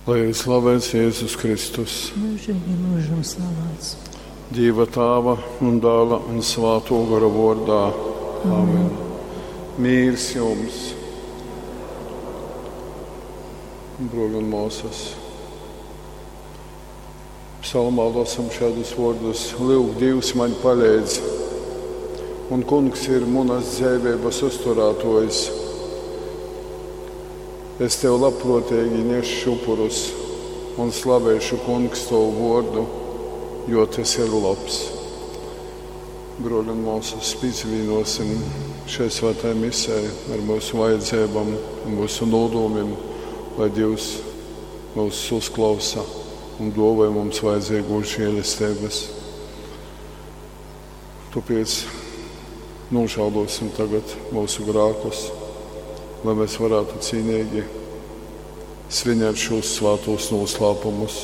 Lai ir slavēts Jēzus Kristus, mūžīgi mūžam slavēts. Dieva Tēva un Dēla un Svētā gara vārdā. Amen. Mīrs jums, brāļi un māsas. Psalmā lasām šādus vārdus: Lūk, Dievs man palīdz, un Kungs ir manas dzīvības uzturētājs. Es tev labprātīgi nešu upurus un slavēšu Kungs tavu vārdu, jo tas ir labs. Brāļi un māsas, pīcvīnosim šai svētai misai ar mūsu vajadzībām un mūsu nodomiem, lai Dievs mūs uzklausa un dāvā mums vajadzīgos žēlastības. Tāpēc nožēlosim tagad mūsu grēkus, lai mēs varētu cienīgi svinēt šos svētos noslēpumus.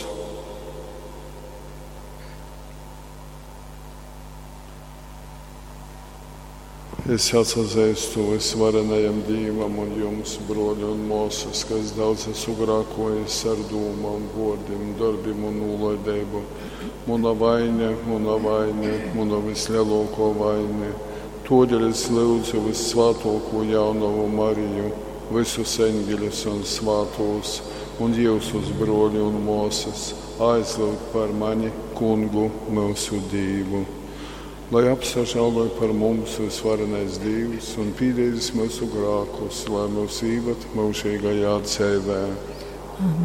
Es atsazīstu visvarenajam Dievam un jums, brāļi un māsas, kas daudz esmu grēkojis ar domām, vārdiem, darbiem un nolaidību. Mana vaina, mana vislielākā vaina. Tādēļ es lūdzu vissvētāko jaunavu Mariju, visus eņģeļus un svētos, un jūsus brāļi un māsas, aizlūgt par mani, Kungu, mūsu Dievu. Lai apsažāloja par mums visvarenais Dievs un pīdīs mūsu grēkus, lai mūs ievad mūžīgajā dzīvē. Amen.